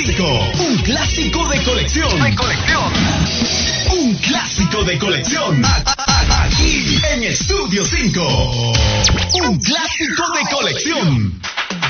5. Un clásico de colección. Un clásico de colección. Aquí en Estudio 5. Un clásico de colección.